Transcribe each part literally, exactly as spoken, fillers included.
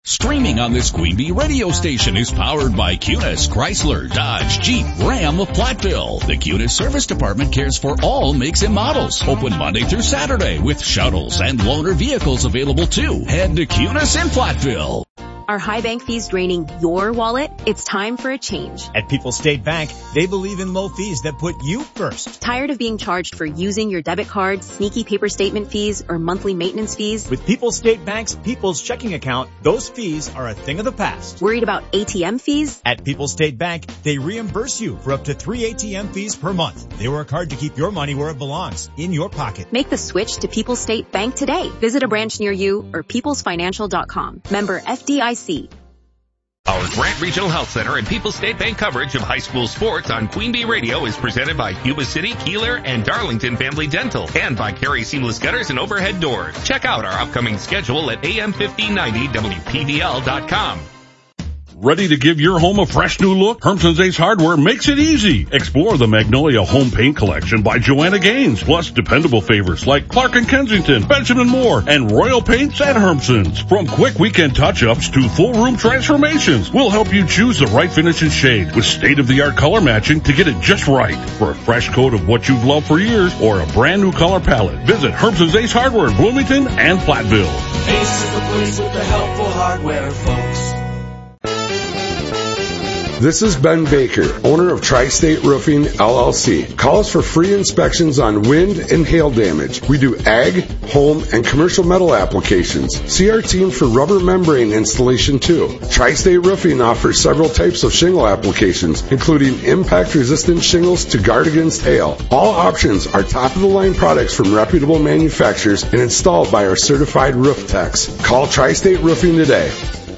Streaming on this Queen Bee radio station is powered by Cunis, Chrysler, Dodge, Jeep, Ram of Platteville. The Cunis Service Department cares for all makes and models. Open Monday through Saturday with shuttles and loaner vehicles available too. Head to Cunis in Platteville. Are high bank fees draining your wallet? It's time for a change. At People's State Bank, they believe in low fees that put you first. Tired of being charged for using your debit card, sneaky paper statement fees, or monthly maintenance fees? With People's State Bank's People's Checking Account, those fees are a thing of the past. Worried about A T M fees? At People's State Bank, they reimburse you for up to three A T M fees per month. They work hard to keep your money where it belongs, in your pocket. Make the switch to People's State Bank today. Visit a branch near you or peoples financial dot com. Member F D I C. Our Grant Regional Health Center and People's State Bank coverage of high school sports on Queen Bee Radio is presented by Yuba City, Keeler, and Darlington Family Dental, and by Carey Seamless Gutters and Overhead Doors. Check out our upcoming schedule at A M fifteen ninety W P V L dot com. Ready to give your home a fresh new look? Hermson's Ace Hardware makes it easy. Explore the Magnolia Home Paint Collection by Joanna Gaines, plus dependable favorites like Clark and Kensington, Benjamin Moore, and Royal Paints at Hermson's. From quick weekend touch-ups to full room transformations, we'll help you choose the right finish and shade with state-of-the-art color matching to get it just right. For a fresh coat of what you've loved for years or a brand new color palette, visit Hermson's Ace Hardware in Bloomington and Platteville. Ace is the place with the helpful hardware, folks. This is Ben Baker, owner of Tri-State Roofing, L L C. Call us for free inspections on wind and hail damage. We do ag, home, and commercial metal applications. See our team for rubber membrane installation too. Tri-State Roofing offers several types of shingle applications, including impact-resistant shingles to guard against hail. All options are top-of-the-line products from reputable manufacturers and installed by our certified roof techs. Call Tri-State Roofing today.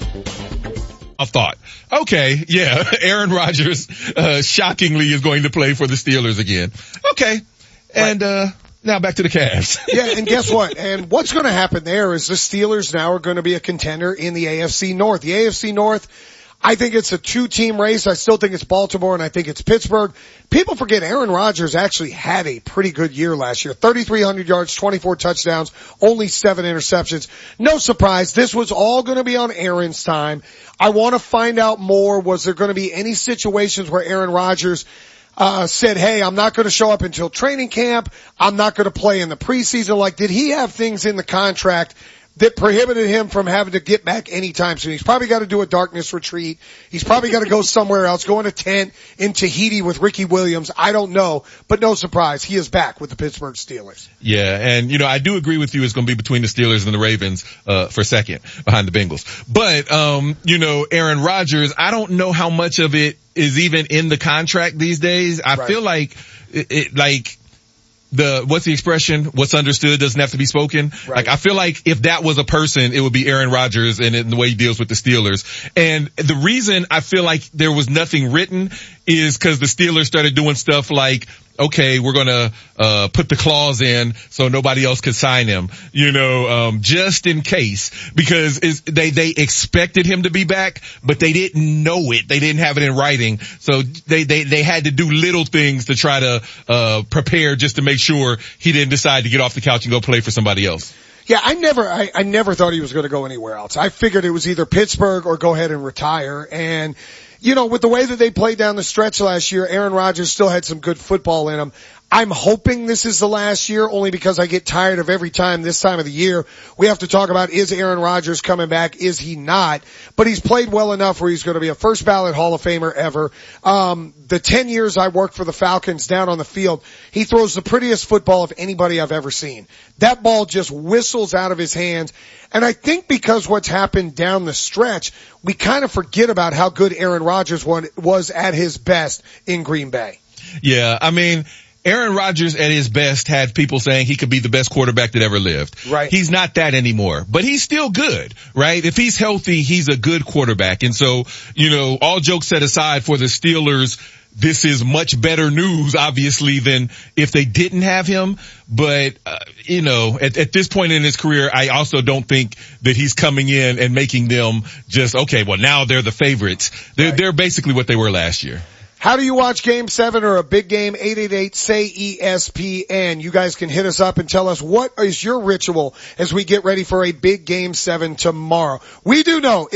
A thought. Okay, yeah, Aaron Rodgers, uh, shockingly is going to play for the Steelers again. Okay. And, uh, now back to the Cavs. Yeah, and guess what? And what's going to happen there is the Steelers now are going to be a contender in the A F C North. The A F C North, I think it's a two-team race. I still think it's Baltimore, and I think it's Pittsburgh. People forget Aaron Rodgers actually had a pretty good year last year. thirty-three hundred yards, twenty-four touchdowns, only seven interceptions. No surprise. This was all going to be on Aaron's time. I want to find out more. Was there going to be any situations where Aaron Rodgers uh said, hey, I'm not going to show up until training camp. I'm not going to play in the preseason. Like, did he have things in the contract that prohibited him from having to get back anytime soon? He's probably got to do a darkness retreat. He's probably got to go somewhere else, go in a tent in Tahiti with Ricky Williams. I don't know, but no surprise, he is back with the Pittsburgh Steelers. Yeah, and you know, I do agree with you. It's going to be between the Steelers and the Ravens, uh, for second behind the Bengals. But, um, you know, Aaron Rodgers, I don't know how much of it is even in the contract these days. I right. feel like it, it like, the, what's the expression? What's understood doesn't have to be spoken. Right. Like, I feel like if that was a person, it would be Aaron Rodgers and in the way he deals with the Steelers. And the reason I feel like there was nothing written is because the Steelers started doing stuff like, okay, we're gonna, uh, put the clause in so nobody else could sign him, you know, um, just in case, because is, they, they expected him to be back, but they didn't know it. They didn't have it in writing. So they, they, they had to do little things to try to, uh, prepare just to make sure he didn't decide to get off the couch and go play for somebody else. Yeah, I never, I, I never thought he was going to go anywhere else. I figured it was either Pittsburgh or go ahead and retire. And, you know, with the way that they played down the stretch last year, Aaron Rodgers still had some good football in him. I'm hoping this is the last year, only because I get tired of every time this time of the year we have to talk about, is Aaron Rodgers coming back? Is he not? But he's played well enough where he's going to be a first ballot Hall of Famer ever. Um, the ten years I worked for the Falcons down on the field, he throws the prettiest football of anybody I've ever seen. That ball just whistles out of his hands. And I think because what's happened down the stretch, we kind of forget about how good Aaron Rodgers was at his best in Green Bay. Yeah, I mean, Aaron Rodgers at his best had people saying he could be the best quarterback that ever lived. Right. He's not that anymore, but he's still good, right? If he's healthy, he's a good quarterback. And so, you know, all jokes set aside for the Steelers, this is much better news, obviously, than if they didn't have him. But, uh, you know, at, at this point in his career, I also don't think that he's coming in and making them just, okay, well, now they're the favorites. They're, right. they're basically what they were last year. How do you watch Game seven or a big game? eight eight eight, S A Y, E S P N. You guys can hit us up and tell us what is your ritual as we get ready for a big Game seven tomorrow. We do know